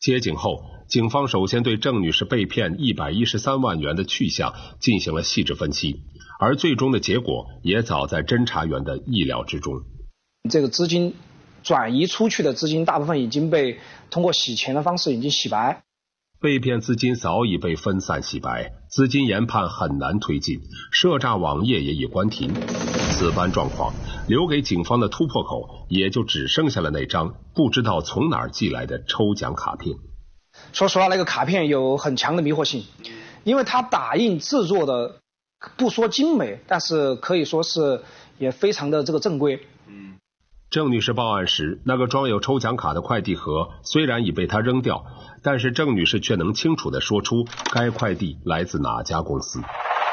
接警后，警方首先对郑女士被骗113万元的去向进行了细致分析，而最终的结果也早在侦查员的意料之中。 这个资金转移出去的资金大部分已经被通过洗钱的方式已经洗白， 被骗资金早已被分散洗白，资金研判很难推进，涉诈网页也已关停。此般状况留给警方的突破口也就只剩下了那张不知道从哪儿寄来的抽奖卡片。 说实话，那个卡片有很强的迷惑性，因为它打印制作的不说精美，但是可以说是也非常的这个正规。 郑女士报案时，那个装有抽奖卡的快递盒虽然已被她扔掉，但是郑女士却能清楚地说出该快递来自哪家公司。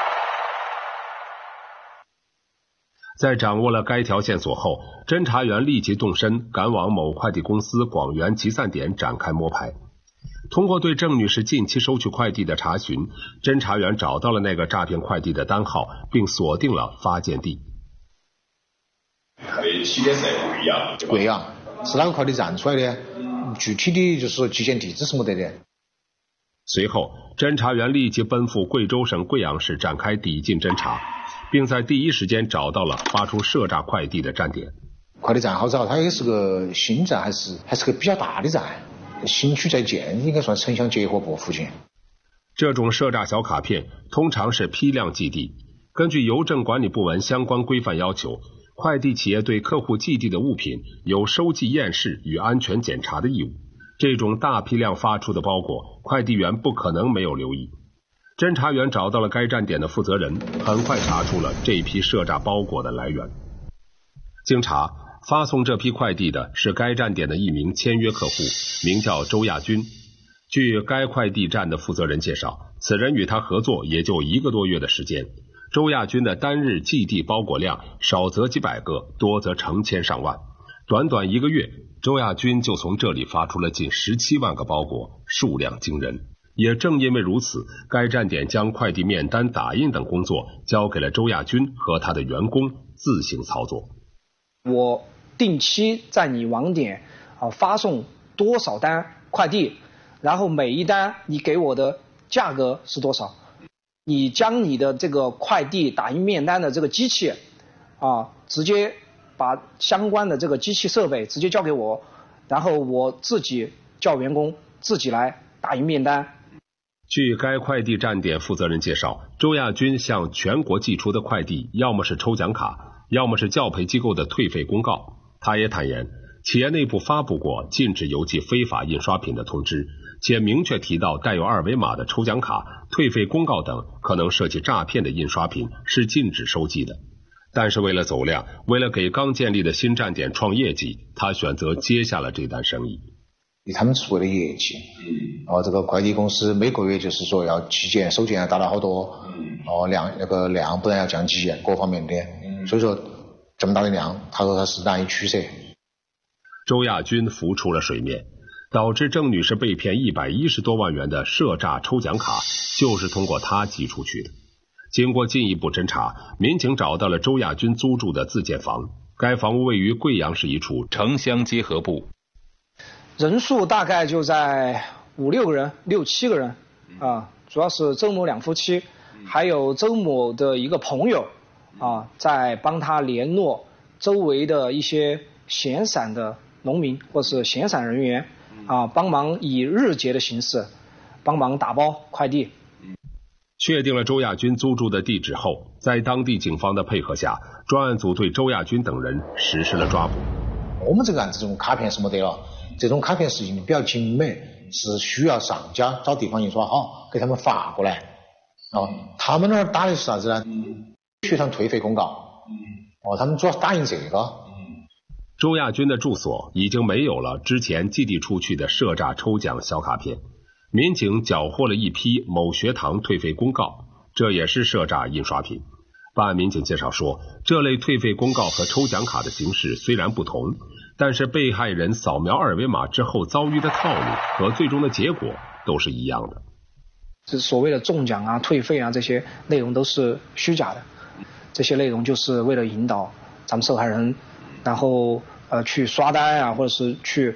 在掌握了该条线索后，侦查员立即动身赶往某快递公司广源集散点展开摸排。通过对郑女士近期收取快递的查询，侦查员找到了那个诈骗快递的单号，并锁定了发件地。 它的起点是在贵阳，对吧？ 贵阳是哪个快递站出来的？具体的就是寄件地址是没得的。 随后，侦查员立即奔赴贵州省贵阳市展开抵近侦查，并在第一时间找到了发出涉诈快递的站点。 快递站好找，它也是个新站，还是个比较大的站，新区在建，应该算城乡结合部附近。 这种涉诈小卡片通常是批量寄递，根据邮政管理部门相关规范要求，快递企业对客户寄递的物品有收寄验视与安全检查的义务。这种大批量发出的包裹，快递员不可能没有留意。侦查员找到了该站点的负责人，很快查出了这批涉诈包裹的来源。经查，发送这批快递的是该站点的一名签约客户，名叫周亚军。据该快递站的负责人介绍，此人与他合作也就1个多月的时间。周亚军的单日寄递包裹量少则几百个，多则成千上万。短短1个月，周亚军就从这里发出了近17万个包裹，数量惊人。也正因为如此，该站点将快递面单打印等工作交给了周亚军和他的员工自行操作。 我定期在你网点发送多少单快递，然后每一单你给我的价格是多少，你将你的这个快递打印面单的这个机器直接把相关的这个机器设备直接交给我，然后我自己叫员工自己来打印面单。 据该快递站点负责人介绍，周亚军向全国寄出的快递要么是抽奖卡，要么是教培机构的退费公告。他也坦言，企业内部发布过禁止邮寄非法印刷品的通知，且明确提到带有2维码的抽奖卡、退费公告等可能涉及诈骗的印刷品是禁止收寄的。但是为了走量，为了给刚建立的新站点创业绩，他选择接下了这单生意。 他们是为了业绩，这个快递公司每个月就是说要寄件收件要达到好多，量不然要降级，各方面的，所以说这么大的量，他说他是难以取舍。 周亚军浮出了水面，导致郑女士被骗110多万元的涉诈抽奖卡就是通过他寄出去的。经过进一步侦查，民警找到了周亚军租住的自建房，该房屋位于贵阳市一处城乡结合部， 人数大概就在5、6个人、6、7个人主要是周某2夫妻，还有周某的一个朋友在帮他联络周围的一些闲散的农民或是闲散人员帮忙以日结的形式帮忙打包快递。 确定了周亚军租住的地址后，在当地警方的配合下，专案组对周亚军等人实施了抓捕。 我们这个案子这种卡片是没得了，这种卡片是印的比较精美，是需要上家找地方印刷好给他们发过来。他们那儿打的是啥子呢？学堂退费公告。他们主要打印这个。 周亚军的住所已经没有了之前寄递出去的涉诈抽奖小卡片，民警缴获了一批某学堂退费公告，这也是涉诈印刷品。办案民警介绍说，这类退费公告和抽奖卡的形式虽然不同，但是被害人扫描2维码之后遭遇的套路和最终的结果都是一样的。 这所谓的中奖退费这些内容都是虚假的，这些内容就是为了引导咱们受害人，然后去刷单或者是去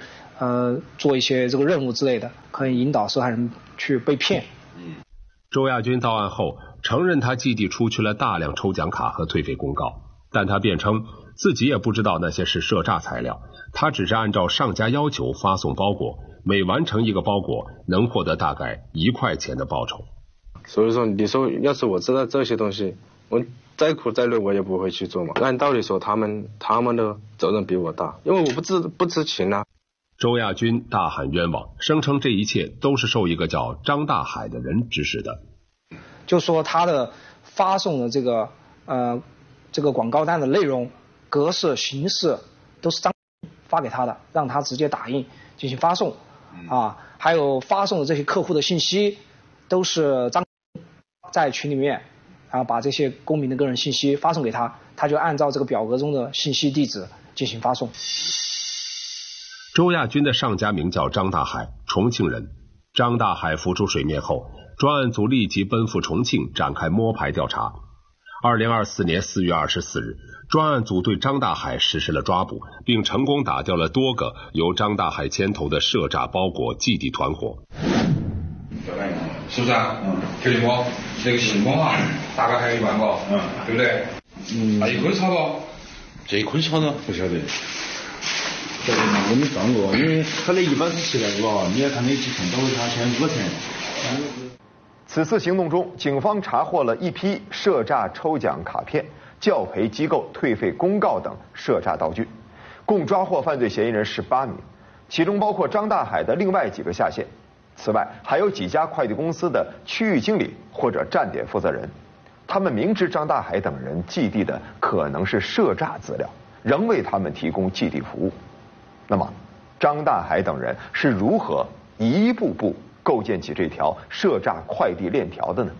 做一些这个任务之类的，可以引导受害人去被骗。 周亚军到案后承认他寄递出去了大量抽奖卡和退费公告，但他辩称自己也不知道那些是赊诈材料，他只是按照上家要求发送包裹，每完成一个包裹能获得大概1块钱的报酬。 所以说你说要是我知道这些东西，我再苦再累我也不会去做嘛。按道理说他们的责任比我大，因为我不知情啊。 周亚军大喊冤枉，声称这一切都是受一个叫张大海的人指使的。 就说他的发送的这个广告单的内容、格式、形式都是张发给他的，让他直接打印进行发送啊。还有发送的这些客户的信息都是张在群里面然后把这些公民的个人信息发送给他，他就按照这个表格中的信息地址进行发送。 周亚军的上家名叫张大海，重庆人。张大海浮出水面后，专案组立即奔赴重庆展开摸排调查。2024年4月24日，专案组对张大海实施了抓捕，并成功打掉了多个由张大海牵头的赊诈包裹寄递团伙。 是不是啊？确定不？那个信封哈，大概还有1万个，对不对？那一捆差不？ 这一捆少呢？不晓得。我没算过，因为他那147来个，你要看那几份都是他先5钱。 此次行动中，警方查获了一批赊诈抽奖卡片、教培机构退费公告等赊诈道具，共抓获犯罪嫌疑人18名，其中包括张大海的另外几个下线。此外，还有几家快递公司的区域经理或者站点负责人，他们明知张大海等人寄递的可能是赊诈资料，仍为他们提供寄递服务。那么，张大海等人是如何一步步构建起这条赊诈快递链条的呢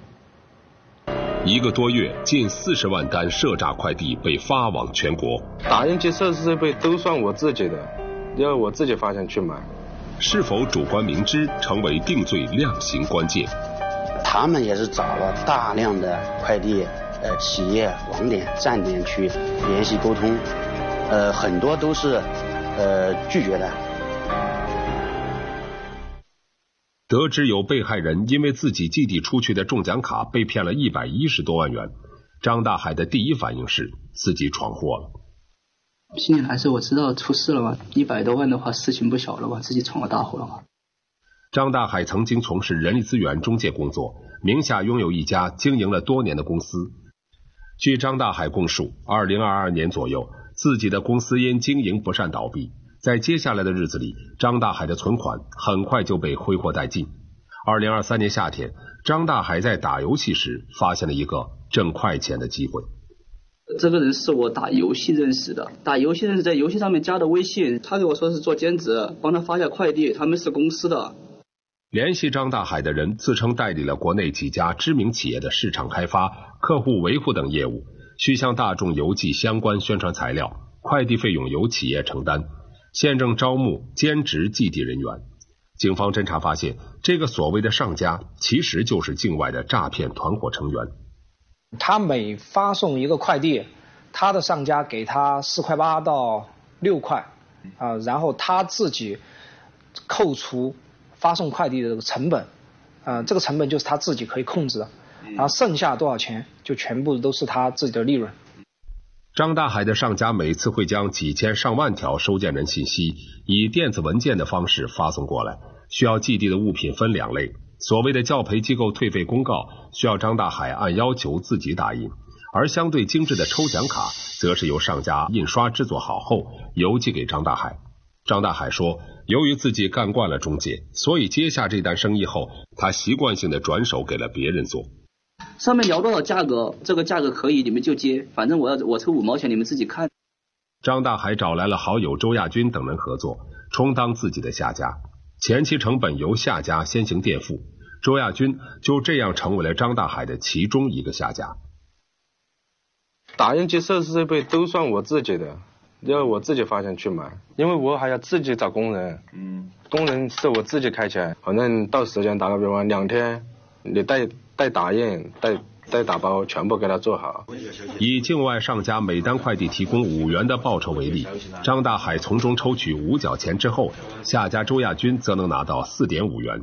？1个多月，近40万单赊诈快递被发往全国。 打印机设备都算我自己的，要我自己花钱去买。 是否主观明知成为定罪量刑关键？ 他们也是找了大量的快递企业、网点、站点去联系沟通，很多都是拒绝的。 得知有被害人因为自己寄递出去的中奖卡被骗了110多万元，张大海的第一反应是自己闯祸了。 心里还是我知道出事了嘛，100多万的话事情不小了嘛，自己闯了大祸了嘛。 张大海曾经从事人力资源中介工作，名下拥有一家经营了多年的公司。据张大海供述，2022年左右，自己的公司因经营不善倒闭。在接下来的日子里，张大海的存款很快就被挥霍殆尽。2023年夏天，张大海在打游戏时发现了一个挣快钱的机会。 这个人是我打游戏认识的，在游戏上面加的微信，他给我说是做兼职，帮他发下快递，他们是公司的。 联系张大海的人自称代理了国内几家知名企业的市场开发、客户维护等业务，需向大众邮寄相关宣传材料，快递费用由企业承担。现正招募兼职寄递人员。警方侦查发现，这个所谓的上家其实就是境外的诈骗团伙成员。 他每发送一个快递，他的上家给他4.8块到6块然后他自己扣除发送快递的这个成本，这个成本就是他自己可以控制的，然后剩下多少钱就全部都是他自己的利润。 张大海的上家每次会将几千上万条收件人信息以电子文件的方式发送过来，需要寄递的物品分2类。所谓的教培机构退费公告需要张大海按要求自己打印，而相对精致的抽奖卡则是由上家印刷制作好后邮寄给张大海。张大海说，由于自己干惯了中介，所以接下这单生意后，他习惯性的转手给了别人做。 上面聊多少价格，这个价格可以你们就接，反正我抽5毛钱你们自己看。 张大海找来了好友周亚军等人合作，充当自己的下家，前期成本由下家先行垫付，周亚军就这样成为了张大海的其中一个下家。 打印机设备都算我自己的，要我自己花钱去买，因为我还要自己找工人，工人是我自己开钱，反正到时间打个比方2天，你带打印、带再打包全部给他做好。 以境外上家每单快递提供5元的报酬为例，张大海从中抽取5角钱之后，下家周亚军则能拿到4.5元。